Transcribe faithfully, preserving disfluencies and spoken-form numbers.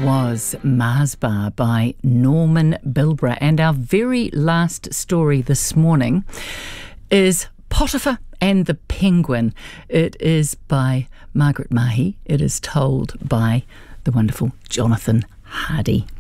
was Mars Bar by Norman Bilbrough. And our very last story this morning is Potiphar and the Penguin. It is by Margaret Mahy. It is told by the wonderful Jonathan Hardy.